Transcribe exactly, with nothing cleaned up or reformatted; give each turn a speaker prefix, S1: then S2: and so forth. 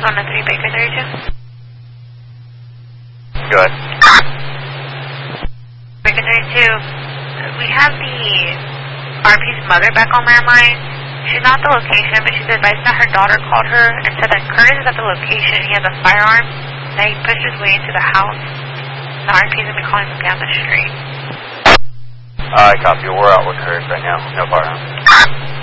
S1: one oh three Baker thirty-two.
S2: Go ahead.
S1: Baker thirty-two, we have the R P's mother back on landline. She's not at the location, but she's advised that her daughter called her and said that Curtis is at the location. He has a firearm, that he pushed his way into the house. The R P's going to be calling him down the street.
S2: Alright, copy. We're out with Curtis right now. No firearm.